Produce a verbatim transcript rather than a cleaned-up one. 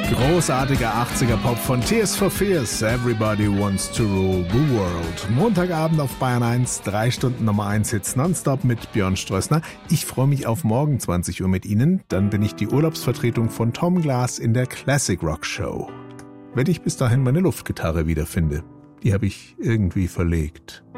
Großartiger achtziger-Pop von Tears for Fears, Everybody Wants to Rule the World. Montagabend auf Bayern eins, drei Stunden Nummer eins Hits nonstop mit Björn Strössner. Ich freue mich auf morgen zwanzig Uhr mit Ihnen. Dann bin ich die Urlaubsvertretung von Tom Glas in der Classic Rock Show. Wenn ich bis dahin meine Luftgitarre wiederfinde. Die habe ich irgendwie verlegt.